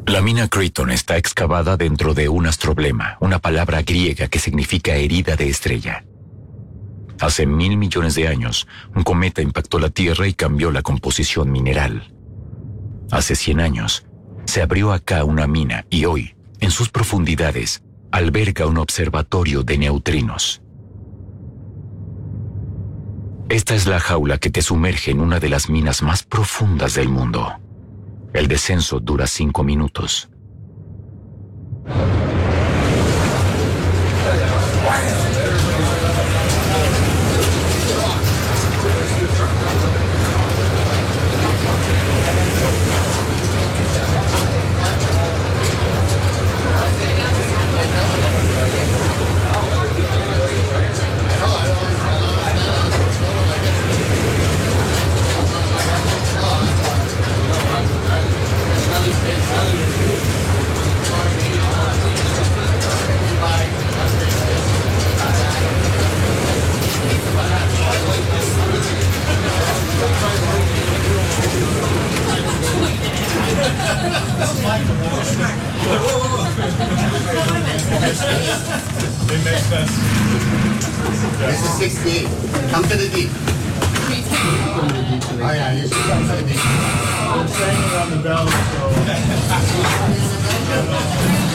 La mina Creighton está excavada dentro de un astroblema, una palabra griega que significa herida de estrella. Hace 1.000 millones de años, un cometa impactó la Tierra y cambió la composición mineral. Hace 100 años, se abrió acá una mina y hoy, en sus profundidades, alberga un observatorio de neutrinos. Esta es la jaula que te sumerge en una de las minas más profundas del mundo. El descenso dura 5 minutos. This is 68. Come to the deep. Oh yeah, you should come to the deep. I'm saying around the bell, so...